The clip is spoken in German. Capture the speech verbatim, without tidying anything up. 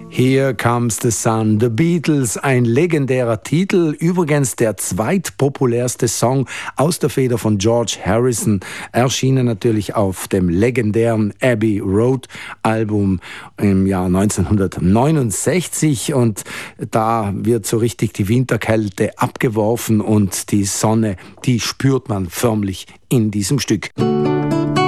Here Comes the Sun, The Beatles, ein legendärer Titel, übrigens der zweitpopulärste Song aus der Feder von George Harrison, erschienen natürlich auf dem legendären Abbey Road Album im Jahr neunzehnhundertneunundsechzig, und da wird so richtig die Winterkälte abgeworfen und die Sonne, die spürt man förmlich in diesem Stück.